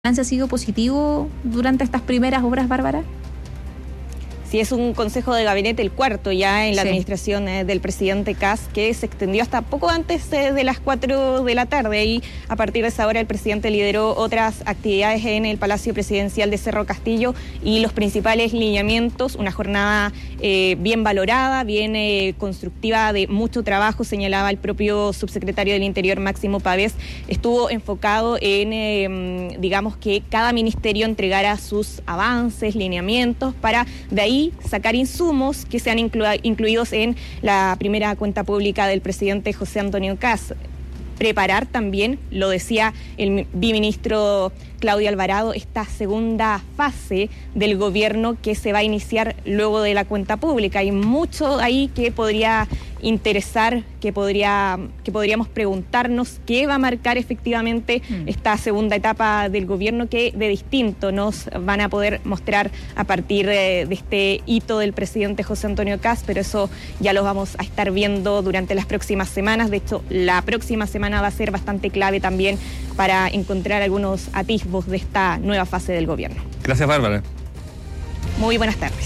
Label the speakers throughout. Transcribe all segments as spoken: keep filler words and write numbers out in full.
Speaker 1: ¿Ha sido positivo durante estas primeras obras, Bárbara?
Speaker 2: Sí, es un consejo de gabinete, el cuarto ya en la
Speaker 1: sí.
Speaker 2: administración eh, del presidente Kast, que se extendió hasta poco antes eh, de las cuatro de la tarde, y a partir de esa hora el presidente lideró otras actividades en el Palacio Presidencial de Cerro Castillo y los principales lineamientos, una jornada eh, bien valorada, bien eh, constructiva, de mucho trabajo, señalaba el propio subsecretario del Interior, Máximo Pavés. Estuvo enfocado en, eh, digamos, que cada ministerio entregara sus avances, lineamientos, para de ahí sacar insumos que sean inclu- incluidos en la primera cuenta pública del presidente José Antonio Kast. Preparar también, lo decía el biministro Claudio Alvarado, esta segunda fase del gobierno que se va a iniciar luego de la cuenta pública. Hay mucho ahí que podría interesar, que podría que podríamos preguntarnos qué va a marcar efectivamente mm. esta segunda etapa del gobierno, que de distinto nos van a poder mostrar a partir de, de este hito del presidente José Antonio Kast, pero eso ya lo vamos a estar viendo durante las próximas semanas. De hecho, la próxima semana va a ser bastante clave también para encontrar algunos atisbos de esta nueva fase del gobierno.
Speaker 3: Gracias, Bárbara.
Speaker 2: Muy buenas tardes.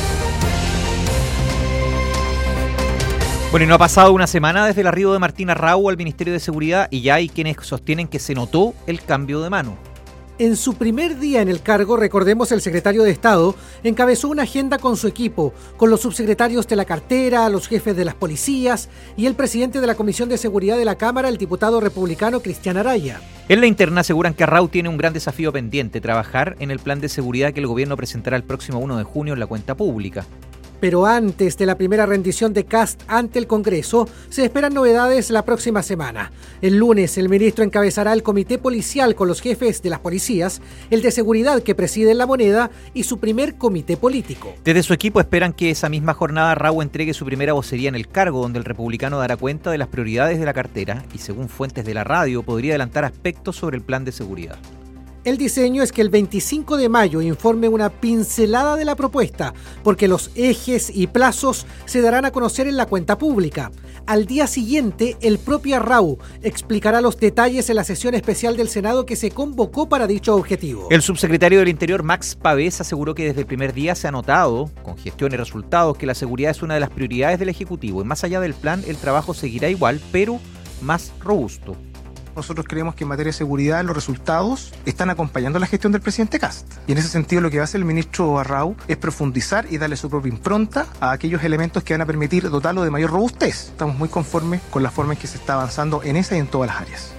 Speaker 4: Bueno, y no ha pasado una semana desde el arribo de Martín Arrau al Ministerio de Seguridad y ya hay quienes sostienen que se notó el cambio de mano.
Speaker 5: En su primer día en el cargo, recordemos, el secretario de Estado encabezó una agenda con su equipo, con los subsecretarios de la cartera, los jefes de las policías y el presidente de la Comisión de Seguridad de la Cámara, el diputado republicano Cristian Araya.
Speaker 4: En la interna aseguran que Arrau tiene un gran desafío pendiente: trabajar en el plan de seguridad que el gobierno presentará el próximo uno de junio en la cuenta pública.
Speaker 5: Pero antes de la primera rendición de Kast ante el Congreso, se esperan novedades la próxima semana. El lunes, el ministro encabezará el comité policial con los jefes de las policías, el de seguridad que preside La Moneda y su primer comité político.
Speaker 4: Desde su equipo esperan que esa misma jornada Arrau entregue su primera vocería en el cargo, donde el republicano dará cuenta de las prioridades de la cartera y, según fuentes de la radio, podría adelantar aspectos sobre el plan de seguridad.
Speaker 5: El diseño es que el veinticinco de mayo informe una pincelada de la propuesta, porque los ejes y plazos se darán a conocer en la cuenta pública. Al día siguiente, el propio Arrau explicará los detalles en la sesión especial del Senado que se convocó para dicho objetivo.
Speaker 4: El subsecretario del Interior, Max Pavés, aseguró que desde el primer día se ha notado, con gestión y resultados, que la seguridad es una de las prioridades del Ejecutivo. Y más allá del plan, el trabajo seguirá igual, pero más robusto.
Speaker 6: Nosotros creemos que en materia de seguridad los resultados están acompañando la gestión del presidente Kast. Y en ese sentido lo que va a hacer el ministro Arrau es profundizar y darle su propia impronta a aquellos elementos que van a permitir dotarlo de mayor robustez. Estamos muy conformes con la forma en que se está avanzando en esa y en todas las áreas.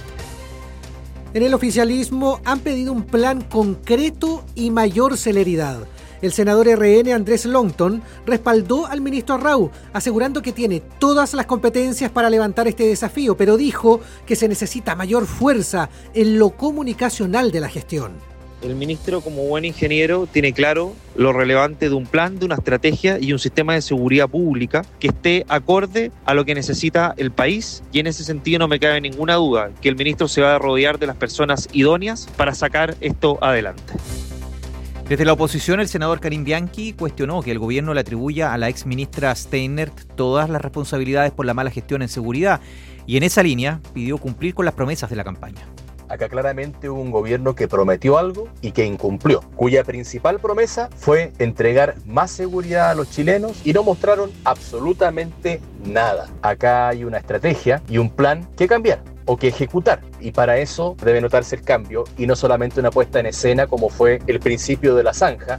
Speaker 5: En el oficialismo han pedido un plan concreto y mayor celeridad. El senador R N Andrés Longton respaldó al ministro Arrau, asegurando que tiene todas las competencias para levantar este desafío, pero dijo que se necesita mayor fuerza en lo comunicacional de la gestión.
Speaker 7: El ministro, como buen ingeniero, tiene claro lo relevante de un plan, de una estrategia y un sistema de seguridad pública que esté acorde a lo que necesita el país, y en ese sentido no me cabe ninguna duda que el ministro se va a rodear de las personas idóneas para sacar esto adelante.
Speaker 4: Desde la oposición, el senador Karim Bianchi cuestionó que el gobierno le atribuya a la exministra Steinert todas las responsabilidades por la mala gestión en seguridad, y en esa línea pidió cumplir con las promesas de la campaña.
Speaker 8: Acá claramente hubo un gobierno que prometió algo y que incumplió, cuya principal promesa fue entregar más seguridad a los chilenos, y no mostraron absolutamente nada. Acá hay una estrategia y un plan que cambiar o que ejecutar, y para eso debe notarse el cambio y no solamente una puesta en escena como fue el principio de la zanja.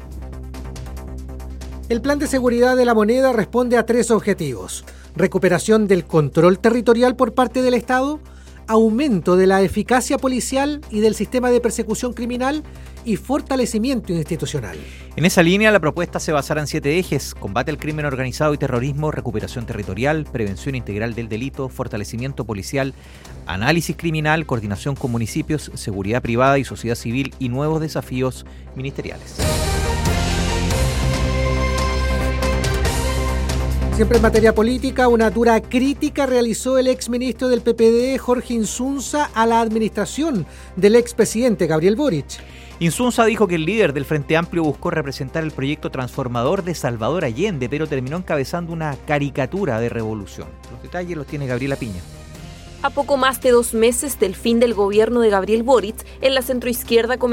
Speaker 5: El plan de seguridad de La Moneda responde a tres objetivos: recuperación del control territorial por parte del Estado, aumento de la eficacia policial y del sistema de persecución criminal y fortalecimiento institucional.
Speaker 4: En esa línea, la propuesta se basará en siete ejes: combate al crimen organizado y terrorismo, recuperación territorial, prevención integral del delito, fortalecimiento policial, análisis criminal, coordinación con municipios, seguridad privada y sociedad civil, y nuevos desafíos ministeriales.
Speaker 5: Siempre en materia política, una dura crítica realizó el exministro del P P D, Jorge Insunza, a la administración del expresidente Gabriel Boric.
Speaker 4: Insunza dijo que el líder del Frente Amplio buscó representar el proyecto transformador de Salvador Allende, pero terminó encabezando una caricatura de revolución. Los detalles los tiene Gabriela Piña.
Speaker 9: A poco más de dos meses del fin del gobierno de Gabriel Boric, en la centroizquierda comenzó